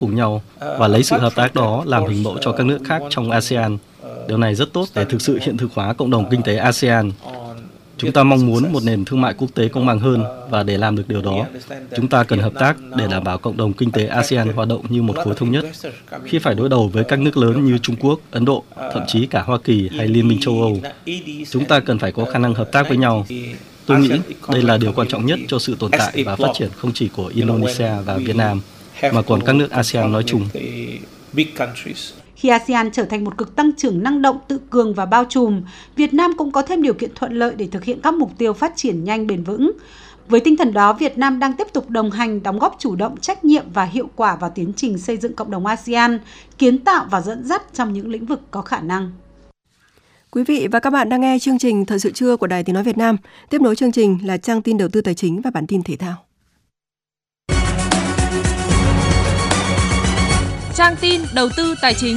cùng nhau và lấy sự hợp tác đó làm hình mẫu cho các nước khác trong ASEAN. Điều này rất tốt để thực sự hiện thực hóa cộng đồng kinh tế ASEAN. Chúng ta mong muốn một nền thương mại quốc tế công bằng hơn và để làm được điều đó, chúng ta cần hợp tác để đảm bảo cộng đồng kinh tế ASEAN hoạt động như một khối thống nhất. Khi phải đối đầu với các nước lớn như Trung Quốc, Ấn Độ, thậm chí cả Hoa Kỳ hay Liên minh châu Âu, chúng ta cần phải có khả năng hợp tác với nhau. Tôi nghĩ đây là điều quan trọng nhất cho sự tồn tại và phát triển không chỉ của Indonesia và Việt Nam, mà còn các nước ASEAN nói chung. Khi ASEAN trở thành một cực tăng trưởng năng động, tự cường và bao trùm, Việt Nam cũng có thêm điều kiện thuận lợi để thực hiện các mục tiêu phát triển nhanh bền vững. Với tinh thần đó, Việt Nam đang tiếp tục đồng hành, đóng góp chủ động, trách nhiệm và hiệu quả vào tiến trình xây dựng cộng đồng ASEAN, kiến tạo và dẫn dắt trong những lĩnh vực có khả năng. Quý vị và các bạn đang nghe chương trình Thời sự trưa của Đài Tiếng nói Việt Nam. Tiếp nối chương trình là trang tin đầu tư tài chính và bản tin thể thao. Trang tin đầu tư tài chính.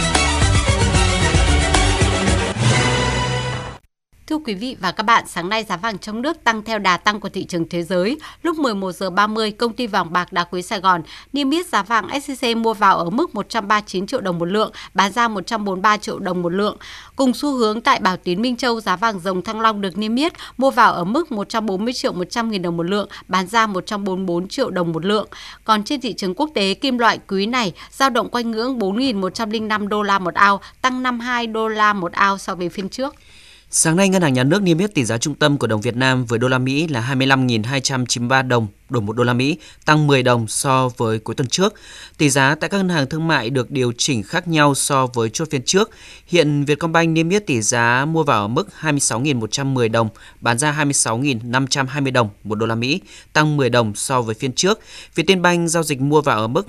Thưa quý vị và các bạn, sáng nay giá vàng trong nước tăng theo đà tăng của thị trường thế giới. Lúc 11 giờ 30, công ty vàng bạc đá quý Sài Gòn niêm yết giá vàng SJC mua vào ở mức 139 triệu đồng một lượng, bán ra 143 triệu đồng một lượng. Cùng xu hướng tại Bảo Tín Minh Châu, giá vàng dòng Thăng Long được niêm yết mua vào ở mức 140 triệu 100 nghìn đồng một lượng, bán ra 144 triệu đồng một lượng. Còn trên thị trường quốc tế, kim loại quý này dao động quanh ngưỡng 4.105 đô la một ao, tăng 52 đô la một ao so với phiên trước. Sáng nay, Ngân hàng Nhà nước niêm yết tỷ giá trung tâm của đồng Việt Nam với đô la Mỹ là 25.293 đồng đổi 1 đô la Mỹ, tăng 10 đồng so với cuối tuần trước. Tỷ giá tại các ngân hàng thương mại được điều chỉnh khác nhau so với chốt phiên trước. Hiện Vietcombank niêm yết tỷ giá mua vào ở mức 26.110 đồng, bán ra 26.520 đồng 1 đô la Mỹ, tăng 10 đồng so với phiên trước. Vietinbank giao dịch mua vào ở mức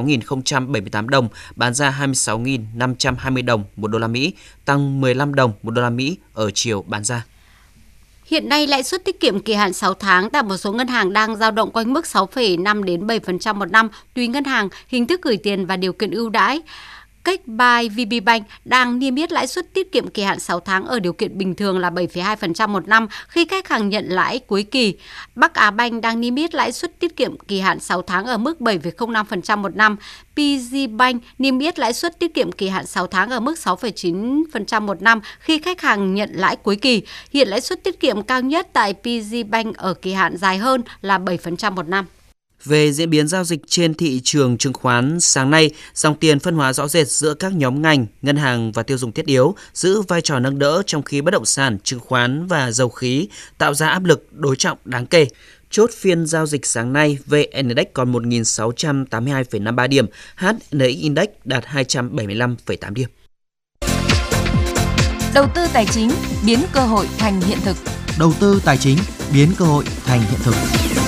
26.078 đồng, bán ra 26.520 đồng 1 đô la Mỹ, tăng 15 đồng 1 đô la Mỹ ở chiều bán ra. Hiện nay, lãi suất tiết kiệm kỳ hạn 6 tháng tại một số ngân hàng đang dao động quanh mức 6,5 đến 7% một năm, tùy ngân hàng, hình thức gửi tiền và điều kiện ưu đãi. Cách by VPBank đang niêm yết lãi suất tiết kiệm kỳ hạn 6 tháng ở điều kiện bình thường là 7,2% một năm khi khách hàng nhận lãi cuối kỳ. Bắc Á Bank đang niêm yết lãi suất tiết kiệm kỳ hạn 6 tháng ở mức 7,05% một năm. PagBank niêm yết lãi suất tiết kiệm kỳ hạn 6 tháng ở mức 6,9% một năm khi khách hàng nhận lãi cuối kỳ. Hiện lãi suất tiết kiệm cao nhất tại PagBank ở kỳ hạn dài hơn là 7% một năm. Về diễn biến giao dịch trên thị trường chứng khoán, sáng nay, dòng tiền phân hóa rõ rệt giữa các nhóm ngành, ngân hàng và tiêu dùng thiết yếu giữ vai trò nâng đỡ, trong khi bất động sản, chứng khoán và dầu khí tạo ra áp lực đối trọng đáng kể. Chốt phiên giao dịch sáng nay, VN Index còn 1.682,53 điểm, HNX Index đạt 275,8 điểm. Đầu tư tài chính biến cơ hội thành hiện thực. Đầu tư tài chính biến cơ hội thành hiện thực.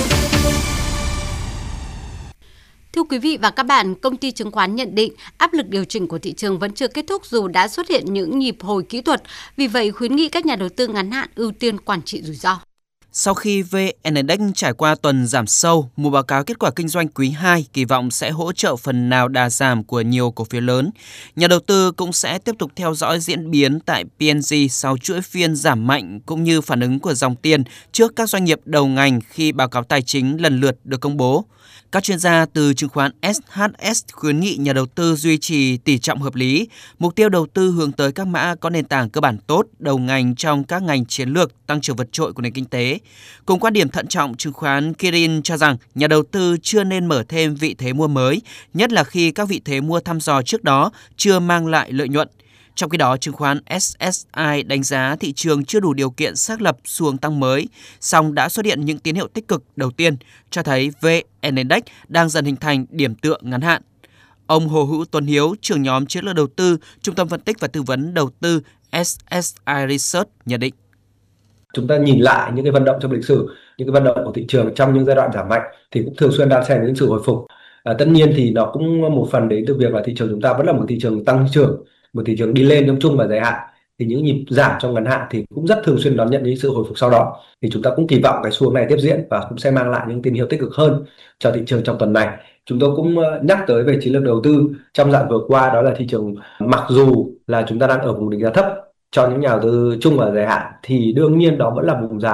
Thưa quý vị và các bạn, công ty chứng khoán nhận định áp lực điều chỉnh của thị trường vẫn chưa kết thúc dù đã xuất hiện những nhịp hồi kỹ thuật. Vì vậy, khuyến nghị các nhà đầu tư ngắn hạn ưu tiên quản trị rủi ro. Sau khi VN Index trải qua tuần giảm sâu, một báo cáo kết quả kinh doanh quý 2 kỳ vọng sẽ hỗ trợ phần nào đà giảm của nhiều cổ phiếu lớn. Nhà đầu tư cũng sẽ tiếp tục theo dõi diễn biến tại P&G sau chuỗi phiên giảm mạnh cũng như phản ứng của dòng tiền trước các doanh nghiệp đầu ngành khi báo cáo tài chính lần lượt được công bố. Các chuyên gia từ chứng khoán SHS khuyến nghị nhà đầu tư duy trì tỷ trọng hợp lý, mục tiêu đầu tư hướng tới các mã có nền tảng cơ bản tốt, đầu ngành trong các ngành chiến lược tăng trưởng vượt trội của nền kinh tế. Cùng quan điểm thận trọng, chứng khoán Kirin cho rằng nhà đầu tư chưa nên mở thêm vị thế mua mới, nhất là khi các vị thế mua thăm dò trước đó chưa mang lại lợi nhuận. Trong khi đó, chứng khoán SSI đánh giá thị trường chưa đủ điều kiện xác lập xu hướng tăng mới, song đã xuất hiện những tín hiệu tích cực đầu tiên, cho thấy VN Index đang dần hình thành điểm tựa ngắn hạn. Ông Hồ Hữu Tuấn Hiếu, trưởng nhóm chiến lược đầu tư, Trung tâm phân tích và tư vấn đầu tư SSI Research nhận định. Chúng ta nhìn lại những cái vận động trong lịch sử, những cái vận động của thị trường trong những giai đoạn giảm mạnh thì cũng thường xuyên đan xen những sự hồi phục. Tất nhiên thì nó cũng một phần đến từ việc là thị trường chúng ta vẫn là một thị trường tăng trưởng, một thị trường đi lên trong chung và dài hạn, thì những nhịp giảm trong ngắn hạn thì cũng rất thường xuyên đón nhận những sự hồi phục sau đó. Thì chúng ta cũng kỳ vọng cái xu hướng này tiếp diễn và cũng sẽ mang lại những tín hiệu tích cực hơn cho thị trường trong tuần này. Chúng tôi cũng nhắc tới về chiến lược đầu tư trong giai đoạn vừa qua, đó là thị trường mặc dù là chúng ta đang ở vùng định giá thấp cho những nhà đầu tư chung và dài hạn thì đương nhiên đó vẫn là vùng giá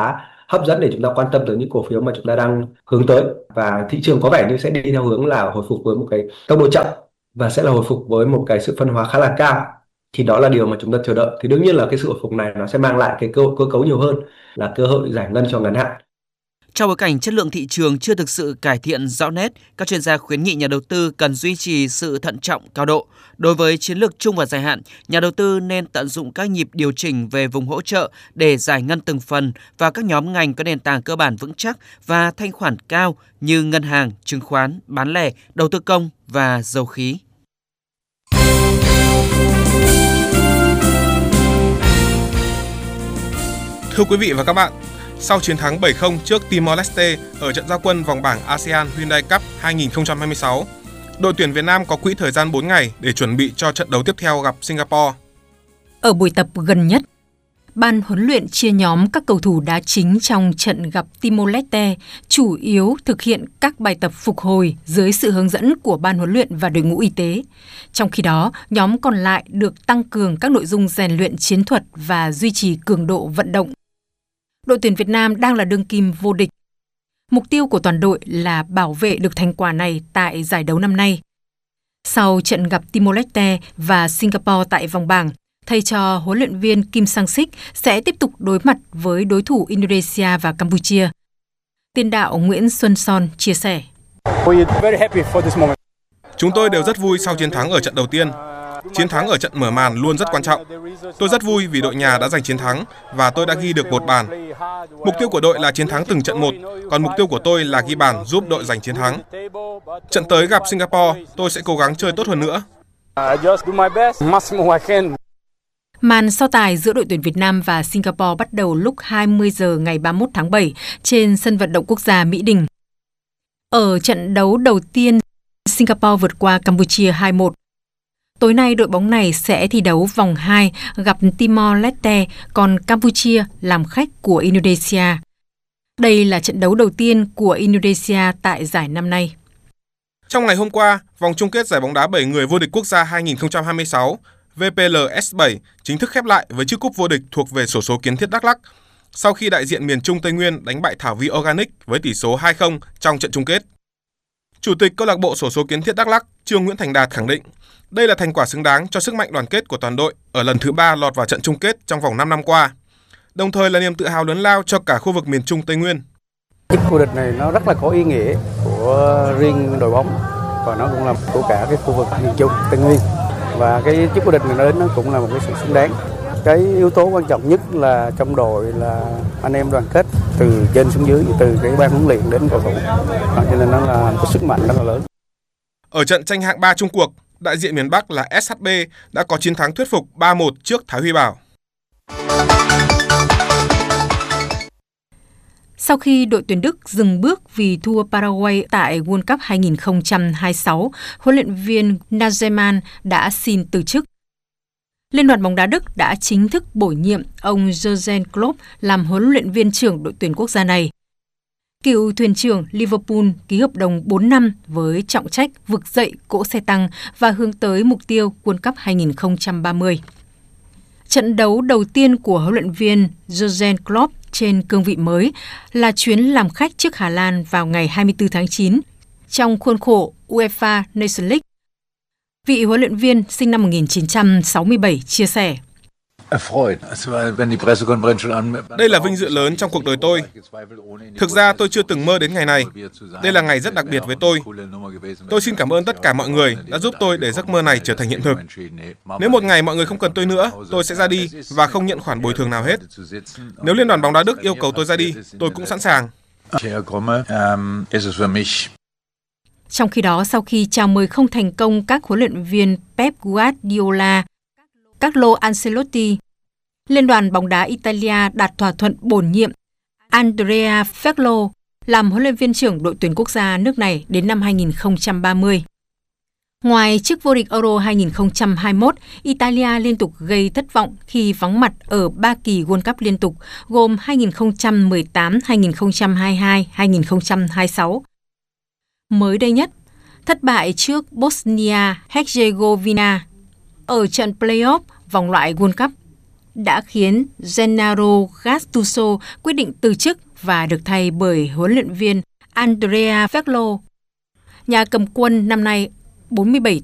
hấp dẫn để chúng ta quan tâm tới những cổ phiếu mà chúng ta đang hướng tới. Và thị trường có vẻ như sẽ đi theo hướng là hồi phục với một cái tốc độ chậm và sẽ là hồi phục với một cái sự phân hóa khá là cao. Thì đó là điều mà chúng ta chờ đợi. Thì đương nhiên là cái sự hồi phục này nó sẽ mang lại cái cơ cấu nhiều hơn là cơ hội giải ngân cho ngắn hạn. Trong bối cảnh chất lượng thị trường chưa thực sự cải thiện rõ nét, các chuyên gia khuyến nghị nhà đầu tư cần duy trì sự thận trọng cao độ. Đối với chiến lược chung và dài hạn, nhà đầu tư nên tận dụng các nhịp điều chỉnh về vùng hỗ trợ để giải ngân từng phần vào các nhóm ngành có nền tảng cơ bản vững chắc và thanh khoản cao như ngân hàng, chứng khoán, bán lẻ, đầu tư công và dầu khí. Thưa quý vị và các bạn, sau chiến thắng 7-0 trước Timor-Leste ở trận ra quân vòng bảng ASEAN Hyundai Cup 2026, đội tuyển Việt Nam có quỹ thời gian 4 ngày để chuẩn bị cho trận đấu tiếp theo gặp Singapore. Ở buổi tập gần nhất, ban huấn luyện chia nhóm các cầu thủ đá chính trong trận gặp Timor-Leste chủ yếu thực hiện các bài tập phục hồi dưới sự hướng dẫn của ban huấn luyện và đội ngũ y tế. Trong khi đó, nhóm còn lại được tăng cường các nội dung rèn luyện chiến thuật và duy trì cường độ vận động. Đội tuyển Việt Nam đang là đương kim vô địch. Mục tiêu của toàn đội là bảo vệ được thành quả này tại giải đấu năm nay. Sau trận gặp Timor-Leste và Singapore tại vòng bảng, thầy trò huấn luyện viên Kim Sang-sik sẽ tiếp tục đối mặt với đối thủ Indonesia và Campuchia. Tiền đạo Nguyễn Xuân Son chia sẻ. Chúng tôi đều rất vui sau chiến thắng ở trận đầu tiên. Chiến thắng ở trận mở màn luôn rất quan trọng. Tôi rất vui vì đội nhà đã giành chiến thắng và tôi đã ghi được 1 bàn. Mục tiêu của đội là chiến thắng từng trận một, còn mục tiêu của tôi là ghi bàn giúp đội giành chiến thắng. Trận tới gặp Singapore, tôi sẽ cố gắng chơi tốt hơn nữa. Màn so tài giữa đội tuyển Việt Nam và Singapore bắt đầu lúc 20 giờ ngày 31 tháng 7 trên sân vận động quốc gia Mỹ Đình. Ở trận đấu đầu tiên, Singapore vượt qua Campuchia 2-1. Tối nay, đội bóng này sẽ thi đấu vòng 2 gặp Timor-Leste, còn Campuchia làm khách của Indonesia. Đây là trận đấu đầu tiên của Indonesia tại giải năm nay. Trong ngày hôm qua, vòng chung kết giải bóng đá 7 người vô địch quốc gia 2026 VPL S7 chính thức khép lại với chiếc cúp vô địch thuộc về xổ số Kiến Thiết Đắk Lắk sau khi đại diện miền Trung Tây Nguyên đánh bại Thảo Vi Organic với tỷ số 2-0 trong trận chung kết. Chủ tịch câu lạc bộ xổ số Kiến Thiết Đắk Lắk Trương Nguyễn Thành Đạt khẳng định đây là thành quả xứng đáng cho sức mạnh đoàn kết của toàn đội ở lần thứ 3 lọt vào trận chung kết trong vòng 5 năm qua, đồng thời là niềm tự hào lớn lao cho cả khu vực miền Trung Tây Nguyên. Chiếc vô địch này nó rất là có ý nghĩa của riêng đội bóng và nó cũng là của cả cái khu vực miền Trung Tây Nguyên, và cái chiếc vô địch này đến nó cũng là một cái sự xứng đáng. Cái yếu tố quan trọng nhất là trong đội là anh em đoàn kết từ trên xuống dưới, từ cái ban huấn luyện đến cầu thủ, cho nên nó là một sức mạnh rất là lớn. Ở trận tranh hạng 3 chung cuộc, đại diện miền Bắc là SHB đã có chiến thắng thuyết phục 3-1 trước Thái Huy Bảo. Sau khi đội tuyển Đức dừng bước vì thua Paraguay tại World Cup 2026, huấn luyện viên Nagelsmann đã xin từ chức. Liên đoàn bóng đá Đức đã chính thức bổ nhiệm ông Jürgen Klopp làm huấn luyện viên trưởng đội tuyển quốc gia này. Cựu thuyền trưởng Liverpool ký hợp đồng 4 năm với trọng trách vực dậy cỗ xe tăng và hướng tới mục tiêu World Cup 2030. Trận đấu đầu tiên của huấn luyện viên Jürgen Klopp trên cương vị mới là chuyến làm khách trước Hà Lan vào ngày 24 tháng 9 trong khuôn khổ UEFA Nations League. Vị huấn luyện viên sinh năm 1967 chia sẻ. Đây là vinh dự lớn trong cuộc đời tôi. Thực ra tôi chưa từng mơ đến ngày này. Đây là ngày rất đặc biệt với tôi. Tôi xin cảm ơn tất cả mọi người đã giúp tôi để giấc mơ này trở thành hiện thực. Nếu một ngày mọi người không cần tôi nữa, tôi sẽ ra đi và không nhận khoản bồi thường nào hết. Nếu Liên đoàn bóng đá Đức yêu cầu tôi ra đi, tôi cũng sẵn sàng. Trong khi đó, sau khi chào mời không thành công các huấn luyện viên Pep Guardiola, Carlo Ancelotti, Liên đoàn bóng đá Italia đạt thỏa thuận bổ nhiệm Andrea Pirlo làm huấn luyện viên trưởng đội tuyển quốc gia nước này đến năm 2030. Ngoài chức vô địch Euro 2021, Italia liên tục gây thất vọng khi vắng mặt ở 3 kỳ World Cup liên tục gồm 2018, 2022, 2026. Mới đây nhất, thất bại trước Bosnia-Herzegovina ở trận play-off vòng loại World Cup đã khiến Gennaro Gattuso quyết định từ chức và được thay bởi huấn luyện viên Andrea Pirlo. Nhà cầm quân năm nay 47